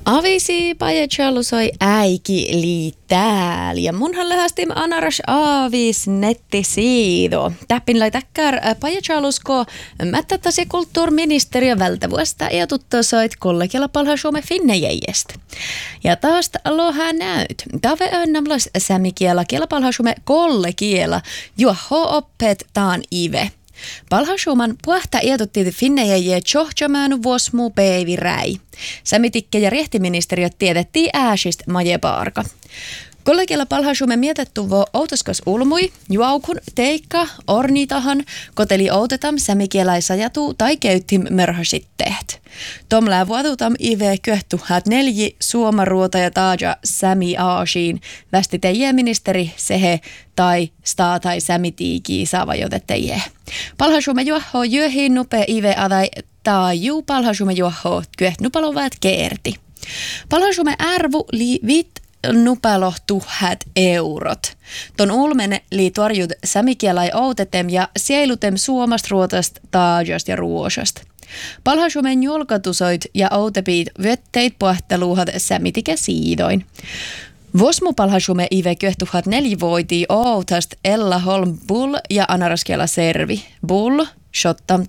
Avisi pajetsalu soi äiki liitääl ja munhan lähästim anaras aavis nettisiido. Täppin lai täkkär pajetsalusko mättätäsi kulttuurministeriö vältävuosta ja tuttosoit kollegialla palha Suome finnejäjästä. Ja taas loha näyt. Tave önnämlas sämikiela kiela palha Suome kollegiela juoho oppet taan ive. Palhasuuman puhta etutti finnejäjä tjohtjamäännu vuosmuu päivi räi. Sämitikke ja rehtiministeriöt tiedettiin ääsist majeparka. Kollegialla palhasuumen mietettuvo outoskas ulmui, juaukun teikka, ornitahan, koteli outetam sämikielaisajatu tai käyttim mörhasitteet. Tomlää vuotutam ive kyhtuhat 4 suomaruota ja taaja sämi aasiin, västi teijä ministeri sehe tai staa tai sämitiikii saava joteteijä. Palhasuumen juohoo jöhin nupe ive adai taaju palhasuumen juohoo kyhtnupalovaat keerti. Palhasuumen arvu liivit nupelo 1000 eurot. Ton ulmen lii torjud sämikielai outetem ja sielutem suomast ruotast, taajast ja ruosast. Palhasuumen julkatusoit ja outepiit vetteit puhteluuhat sämitike siidoin. Vosmu palhasuumen ive 2004 voitii outast Ella Holm Bull ja anaraskiela servi. Bull shottam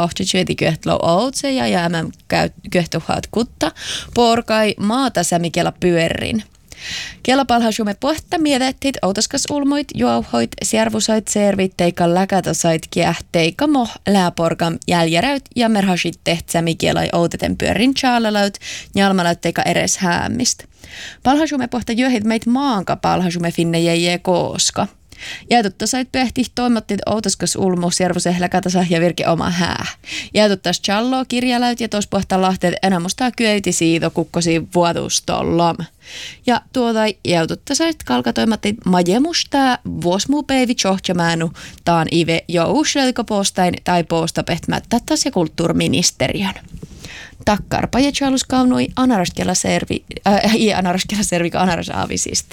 1820 outse ja jäämän 2000 kutta porkai maata sämikiela pyörin. Kiela palhasuume pohta mietettit outoskas ulmoit, juauhoit, siervusoit, servit, teika läkätosoit, kiähteika moh, lääporkam, jäljäräyt ja merhasit tehtsämi kielai outeten pyörin tjaalalaut, njalmalaut teika eres häämist. Palhasuume pohta jöhit meit maanka palhasuume finnejäjä kooska. Jäätuttasait pehti toimottit outoskas ulmu, siervuseh läkätasa ja virke oma hää. Jäätuttas challo, kirjaläyt ja tos pohta lahteet enämustaa kyöiti siido kukkosi vuotustollam. Ja jäututtasait kalkatoimattit majemustaa vuosmuu peivi tjohtjamäänu taan ive jo uusleiko postain tai posta pehtmättättäs ja kulttuurministeriön. Takkar pajetsalus kaunui anaraskella servi anarasaavisista.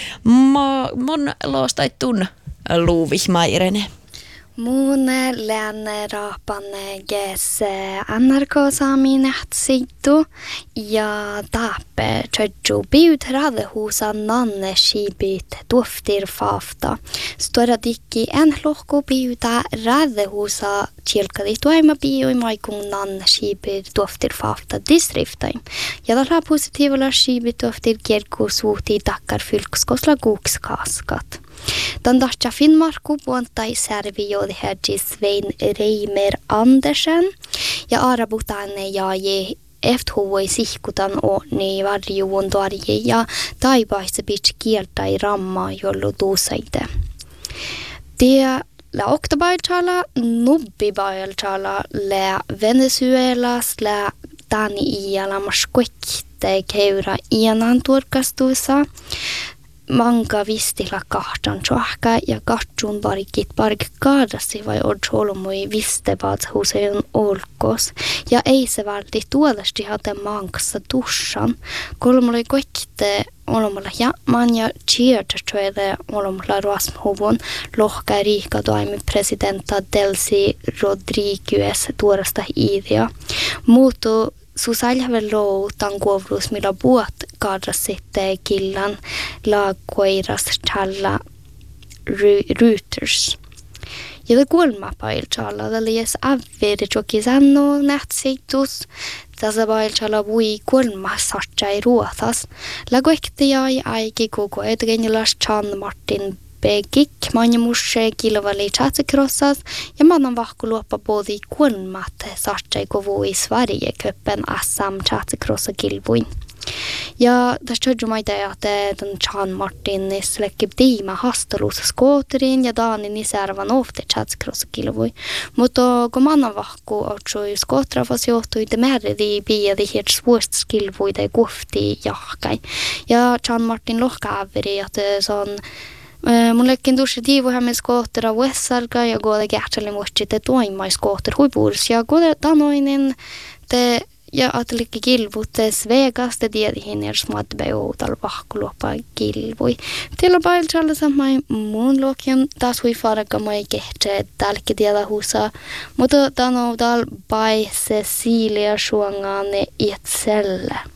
Mon loostaitun luuvihmairene. Mun lääneraapane gese NRK-saami nähtsittu ja tappe tjötju biut radehusa nanne skibit doftir fafta. Stora dikki en lohko biuta radehusa tjelkadi tuaima bioi maikung nanne skibit doftir fafta distriftain. Ja tällä positiivilla skibit doftir kierkusuuti takkar fylkskosla gukskaskat. Tandarcha Finnmarku puontai servi jodi herji Svein Reimer Andersen ja arabutane ja je efthuvoi sihkutan onni varjuun torje ja taipaise bitch kieltai ramma jollu tuusaite. Det la oktobailchala nubbibailchala le Venezuelas le tani iala maskuitte keura ianan turkastuisa. Manga vistillä kahtan tjohka ja kahtsun parikit kaadasi vai odsolmui vistevaat huseun olkos ja ei se valti tuolasti hate mankassa tussan. Kolmolle koitte olmolla ja manja cheertööde olmolla rasmhuvun lohka riika toimi presidenta Delcy Rodriguez tuorasta idea. Muutu Susaljavel lou tan kuovrus millä buot kaadras sitten killan laakoiras challa Reuters. Ja det kolma pailchalla dalies avveri joki sanno nähtseitus. Tässä pailchalla vui kolma sartsai ruotas. Lagoekti jäi aiki koko etgenjelas Chan Martin Begik, manjemusse kilvali chatsekrossas ja manan vahku luoppa podi kolmat sartsai kovui Sverige köppen Assam chatsekrossa kilvuin. Ja tässä tjöjumaita että tämän Chan Martin släckib tiima hastelussa skooterin ja Danin isärvan ofte chatsekrossa kilvui. Mutta kun manan vahku otsui skootrafas johtui te märdi biedi hiet svårt skilvui tai kufti jahkai. Ja Chan Martin lohkaaveri että se on mun lekin tuossa tiivuhämmen skootera Wessarga ja goda gärtali muisti te toimai skooter huipuurs ja goda tanoinen te ja atlikki kilvutte Svegas te tiedihin er smadbe outal vahkuluoppa kilvui. Tila bailchalla samai mun lokion taas hui farga mai kehte tälki tiedä husa, mutta tanoudal bai Cecilia suangane itselle.